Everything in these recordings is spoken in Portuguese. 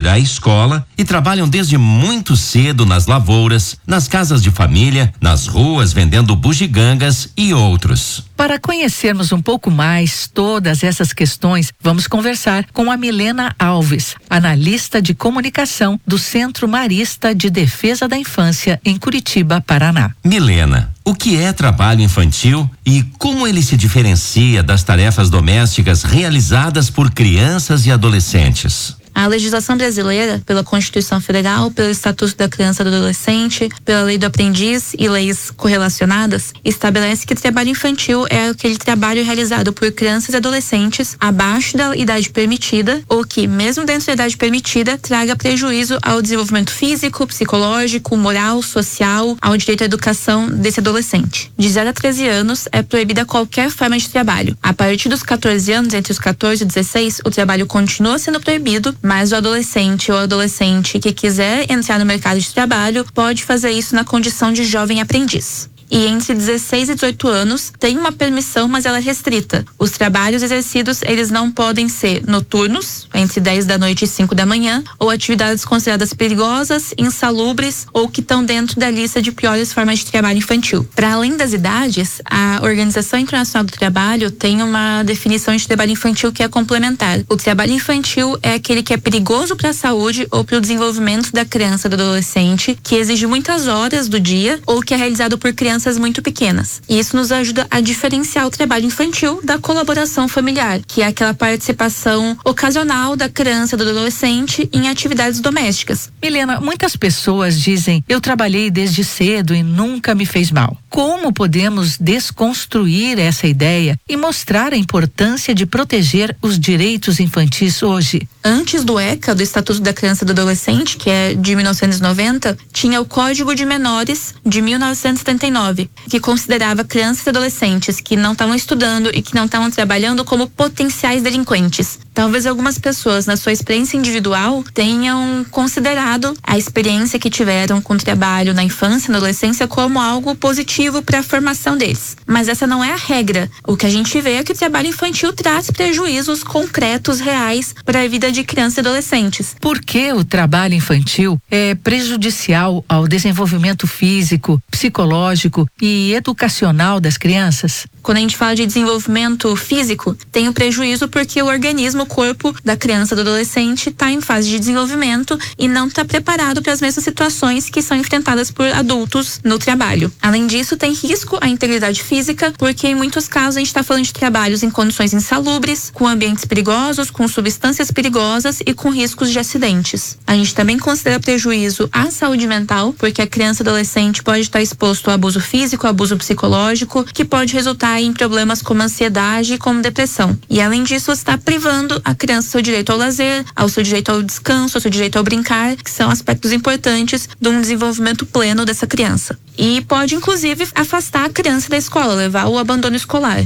à escola e trabalham desde muito cedo nas lavouras, nas casas de família, nas ruas vendendo bugigangas e outros. Para conhecermos um pouco mais todas essas questões, vamos conversar com a Milena Alves, analista de comunicação do Centro Marista de Defesa da Infância em Curitiba, Paraná. Milena, o que é trabalho infantil e como ele se diferencia das tarefas domésticas realizadas por crianças e adolescentes? A legislação brasileira, pela Constituição Federal, pelo Estatuto da Criança e do Adolescente, pela Lei do Aprendiz e leis correlacionadas, estabelece que trabalho infantil é aquele trabalho realizado por crianças e adolescentes abaixo da idade permitida ou que, mesmo dentro da idade permitida, traga prejuízo ao desenvolvimento físico, psicológico, moral, social, ao direito à educação desse adolescente. De 0 a 13 anos é proibida qualquer forma de trabalho. A partir dos 14 anos, entre os 14 e 16, o trabalho continua sendo proibido, mas o adolescente ou adolescente que quiser entrar no mercado de trabalho pode fazer isso na condição de jovem aprendiz. E entre 16 e 18 anos tem uma permissão, mas ela é restrita. Os trabalhos exercidos, eles não podem ser noturnos, entre 10 da noite e 5 da manhã, ou atividades consideradas perigosas, insalubres ou que estão dentro da lista de piores formas de trabalho infantil. Para além das idades, a Organização Internacional do Trabalho tem uma definição de trabalho infantil que é complementar. O trabalho infantil é aquele que é perigoso para a saúde ou para o desenvolvimento da criança ou do adolescente, que exige muitas horas do dia ou que é realizado por crianças muito pequenas. E isso nos ajuda a diferenciar o trabalho infantil da colaboração familiar, que é aquela participação ocasional da criança e do adolescente em atividades domésticas. Milena, muitas pessoas dizem: eu trabalhei desde cedo e nunca me fez mal. Como podemos desconstruir essa ideia e mostrar a importância de proteger os direitos infantis hoje? Antes do ECA, do Estatuto da Criança e do Adolescente, que é de 1990, tinha o Código de Menores de 1979, que considerava crianças e adolescentes que não estavam estudando e que não estavam trabalhando como potenciais delinquentes. Talvez algumas pessoas, na sua experiência individual, tenham considerado a experiência que tiveram com o trabalho na infância e na adolescência como algo positivo para a formação deles. Mas essa não é a regra. O que a gente vê é que o trabalho infantil traz prejuízos concretos, reais, para a vida de crianças e adolescentes. Por que o trabalho infantil é prejudicial ao desenvolvimento físico, psicológico e educacional das crianças? Quando a gente fala de desenvolvimento físico, tem o prejuízo porque o organismo, o corpo da criança e do adolescente está em fase de desenvolvimento e não está preparado para as mesmas situações que são enfrentadas por adultos no trabalho. Além disso, tem risco à integridade física, porque em muitos casos a gente está falando de trabalhos em condições insalubres, com ambientes perigosos, com substâncias perigosas e com riscos de acidentes. A gente também considera prejuízo à saúde mental, porque a criança e adolescente pode estar exposto ao abuso físico, ao abuso psicológico, que pode resultar em problemas como ansiedade e como depressão. E além disso, você está privando a criança do seu direito ao lazer, ao seu direito ao descanso, ao seu direito ao brincar, que são aspectos importantes de um desenvolvimento pleno dessa criança. E pode, inclusive, afastar a criança da escola, levar ao abandono escolar.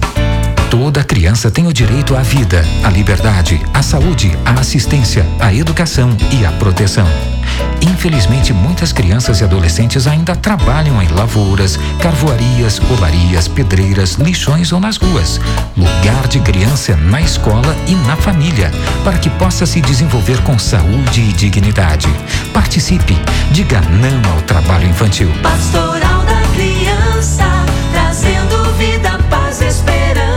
Toda criança tem o direito à vida, à liberdade, à saúde, à assistência, à educação e à proteção. Infelizmente, muitas crianças e adolescentes ainda trabalham em lavouras, carvoarias, olarias, pedreiras, lixões ou nas ruas. Lugar de criança é na escola e na família, para que possa se desenvolver com saúde e dignidade. Participe, diga não ao trabalho infantil. Pastoral da Criança, trazendo vida, paz e esperança.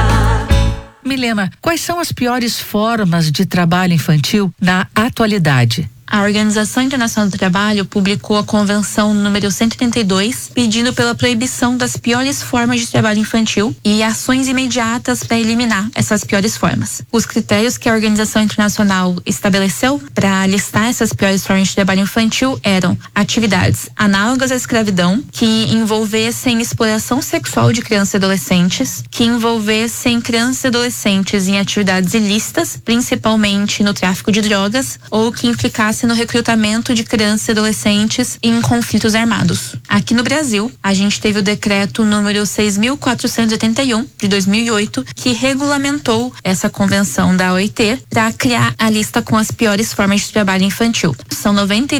Milena, quais são as piores formas de trabalho infantil na atualidade? A Organização Internacional do Trabalho publicou a Convenção número 132, pedindo pela proibição das piores formas de trabalho infantil e ações imediatas para eliminar essas piores formas. Os critérios que a Organização Internacional estabeleceu para listar essas piores formas de trabalho infantil eram atividades análogas à escravidão, que envolvessem exploração sexual de crianças e adolescentes, que envolvessem crianças e adolescentes em atividades ilícitas, principalmente no tráfico de drogas, ou que implicassem no recrutamento de crianças e adolescentes em conflitos armados. Aqui no Brasil, a gente teve o decreto número 6.481 de 2008, que regulamentou essa convenção da OIT para criar a lista com as piores formas de trabalho infantil. são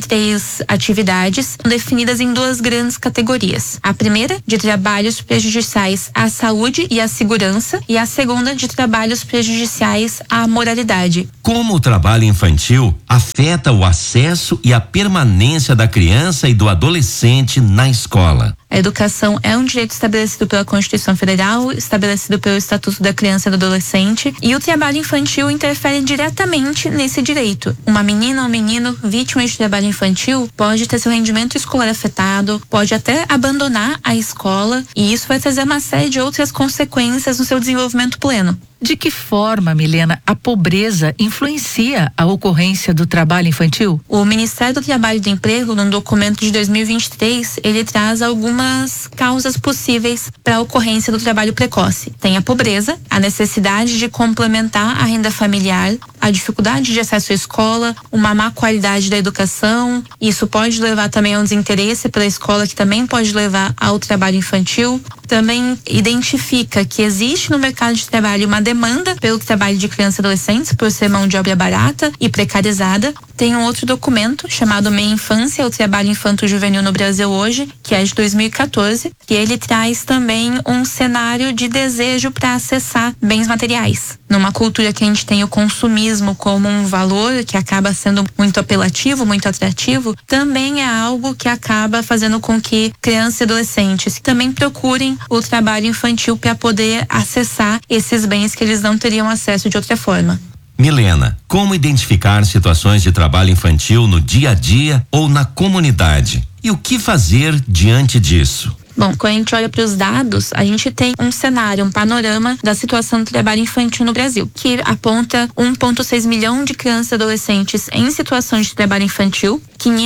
93 atividades definidas em duas grandes categorias. A primeira, de trabalhos prejudiciais à saúde e à segurança, e a segunda, de trabalhos prejudiciais à moralidade. Como o trabalho infantil afeta o acesso e a permanência da criança e do adolescente na escola? A educação é um direito estabelecido pela Constituição Federal, estabelecido pelo Estatuto da Criança e do Adolescente, e o trabalho infantil interfere diretamente nesse direito. Uma menina ou menino vítima de trabalho infantil pode ter seu rendimento escolar afetado, pode até abandonar a escola, e isso vai trazer uma série de outras consequências no seu desenvolvimento pleno. De que forma, Milena, a pobreza influencia a ocorrência do trabalho infantil? O Ministério do Trabalho e do Emprego, no documento de 2023, ele traz algumas causas possíveis para a ocorrência do trabalho precoce. Tem a pobreza, a necessidade de complementar a renda familiar, a dificuldade de acesso à escola, uma má qualidade da educação. Isso pode levar também a um desinteresse pela escola, que também pode levar ao trabalho infantil. Também identifica que existe no mercado de trabalho uma demanda pelo trabalho de crianças e adolescentes por ser mão de obra barata e precarizada. Tem um outro documento chamado Meia Infância, o trabalho infanto-juvenil no Brasil hoje, que é de 2014, que ele traz também um cenário de desejo para acessar bens materiais. Numa cultura que a gente tem o consumismo como um valor que acaba sendo muito apelativo, muito atrativo, também é algo que acaba fazendo com que crianças e adolescentes também procurem o trabalho infantil para poder acessar esses bens que eles não teriam acesso de outra forma. Milena, como identificar situações de trabalho infantil no dia a dia ou na comunidade? E o que fazer diante disso? Bom, quando a gente olha para os dados, a gente tem um cenário, um panorama da situação do trabalho infantil no Brasil, que aponta 1,6 milhão de crianças e adolescentes em situações de trabalho infantil,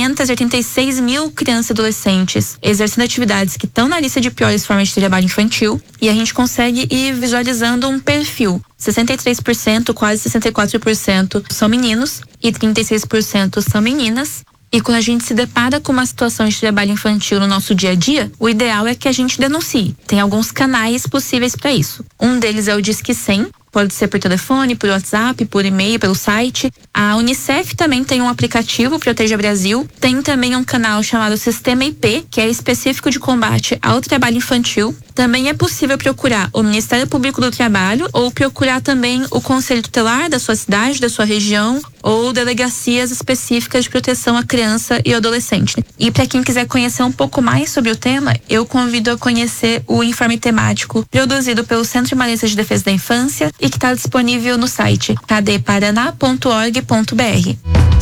586 mil crianças e adolescentes exercendo atividades que estão na lista de piores formas de trabalho infantil, e a gente consegue ir visualizando um perfil. 63%, quase 64% são meninos e 36% são meninas. E quando a gente se depara com uma situação de trabalho infantil no nosso dia a dia, o ideal é que a gente denuncie. Tem alguns canais possíveis para isso. Um deles é o Disque 100, pode ser por telefone, por WhatsApp, por e-mail, pelo site. A Unicef também tem um aplicativo, Proteja Brasil. Tem também um canal chamado Sistema IP, que é específico de combate ao trabalho infantil. Também é possível procurar o Ministério Público do Trabalho ou procurar também o Conselho Tutelar da sua cidade, da sua região, ou delegacias específicas de proteção à criança e adolescente. E para quem quiser conhecer um pouco mais sobre o tema, eu convido a conhecer o informe temático produzido pelo Centro Maranhense de Defesa da Infância e que está disponível no site cadeparaná.org.br.